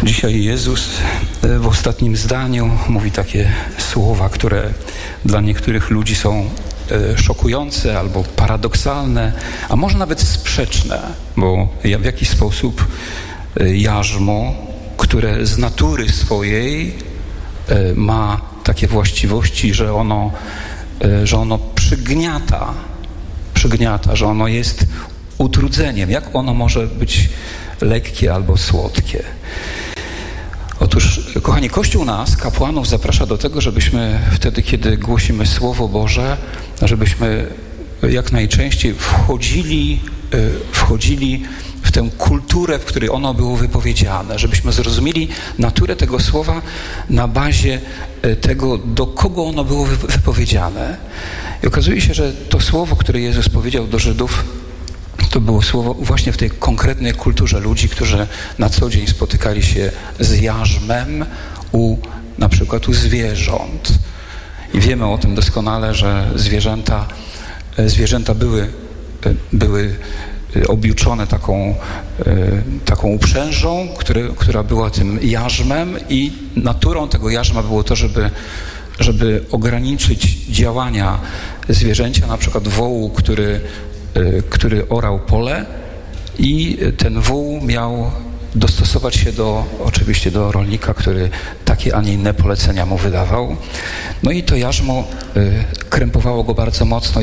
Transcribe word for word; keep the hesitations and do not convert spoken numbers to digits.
Dzisiaj Jezus w ostatnim zdaniu mówi takie słowa, które dla niektórych ludzi są szokujące albo paradoksalne, a może nawet sprzeczne, bo w jakiś sposób jarzmo, które z natury swojej ma takie właściwości, że ono, że ono przygniata, przygniata, że ono jest utrudzeniem. Jak ono może być lekkie albo słodkie? Otóż, kochani, Kościół nas, kapłanów, zaprasza do tego, żebyśmy wtedy, kiedy głosimy Słowo Boże, żebyśmy jak najczęściej wchodzili, wchodzili w tę kulturę, w której ono było wypowiedziane, żebyśmy zrozumieli naturę tego słowa na bazie tego, do kogo ono było wypowiedziane. I okazuje się, że to słowo, które Jezus powiedział do Żydów, to było słowo właśnie w tej konkretnej kulturze ludzi, którzy na co dzień spotykali się z jarzmem u, na przykład u zwierząt. I wiemy o tym doskonale, że zwierzęta, zwierzęta były, były objuczone taką, taką uprzężą, który, która była tym jarzmem, i naturą tego jarzma było to, żeby, żeby ograniczyć działania zwierzęcia, na przykład wołu, który który orał pole, i ten wół miał dostosować się do, oczywiście do rolnika, który takie, a nie inne polecenia mu wydawał. No i to jarzmo krępowało go bardzo mocno.